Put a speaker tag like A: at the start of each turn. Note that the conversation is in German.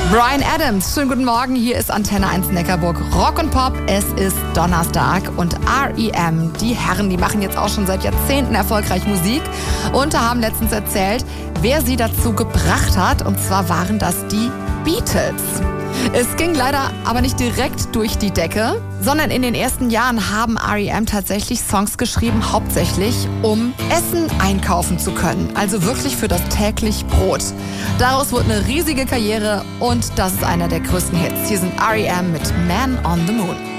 A: Bryan Adams, schönen guten Morgen, hier ist Antenne 1 Neckarburg Rock und Pop. Es ist Donnerstag und R.E.M., die Herren, die machen jetzt auch schon seit Jahrzehnten erfolgreich Musik und haben letztens erzählt, wer sie dazu gebracht hat, und zwar waren das die Beatles. Es ging leider aber nicht direkt durch die Decke, sondern in den ersten Jahren haben R.E.M. tatsächlich Songs geschrieben, hauptsächlich um Essen einkaufen zu können. Also wirklich für das täglich Brot. Daraus wurde eine riesige Karriere und das ist einer der größten Hits. Hier sind R.E.M. mit Man on the Moon.